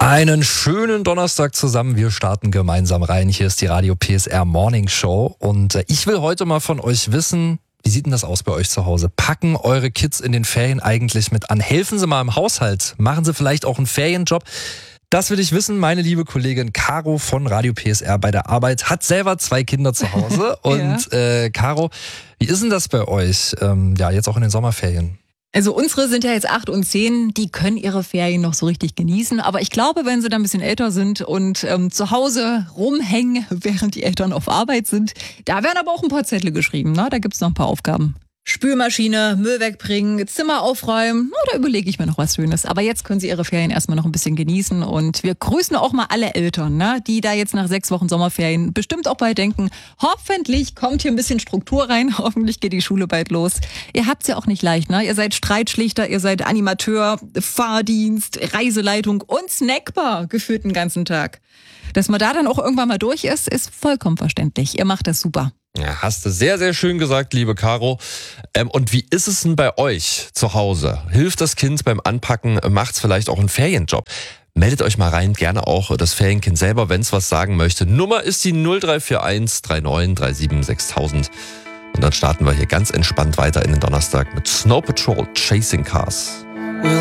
Einen schönen Donnerstag zusammen. Wir starten gemeinsam rein. Hier ist die Radio PSR Morning Show. Und ich will heute mal von euch wissen, wie sieht denn das aus bei euch zu Hause? Packen eure Kids in den Ferien eigentlich mit an? Helfen sie mal im Haushalt? Machen sie vielleicht auch einen Ferienjob? Das will ich wissen. Meine liebe Kollegin Caro von Radio PSR bei der Arbeit hat selber 2 Kinder zu Hause. Und Caro, wie ist denn das bei euch? Jetzt auch in den Sommerferien. Also unsere sind ja jetzt 8 und 10, die können ihre Ferien noch so richtig genießen. Aber ich glaube, wenn sie dann ein bisschen älter sind und zu Hause rumhängen, während die Eltern auf Arbeit sind, da werden aber auch ein paar Zettel geschrieben. Ne? Da gibt's noch ein paar Aufgaben. Spülmaschine, Müll wegbringen, Zimmer aufräumen. Da überlege ich mir noch was Schönes. Aber jetzt können sie ihre Ferien erstmal noch ein bisschen genießen. Und wir grüßen auch mal alle Eltern, ne? Die da jetzt nach 6 Wochen Sommerferien bestimmt auch bald denken, hoffentlich kommt hier ein bisschen Struktur rein, hoffentlich geht die Schule bald los. Ihr habt's ja auch nicht leicht, ne? Ihr seid Streitschlichter, ihr seid Animateur, Fahrdienst, Reiseleitung und Snackbar geführt den ganzen Tag. Dass man da dann auch irgendwann mal durch ist vollkommen verständlich. Ihr macht das super. Ja, hast du sehr, sehr schön gesagt, liebe Caro. Und wie ist es denn bei euch zu Hause? Hilft das Kind beim Anpacken? Macht's vielleicht auch einen Ferienjob? Meldet euch mal rein, gerne auch das Ferienkind selber, wenn es was sagen möchte. Nummer ist die 0341 39 37 6000. Und dann starten wir hier ganz entspannt weiter in den Donnerstag mit Snow Patrol Chasing Cars.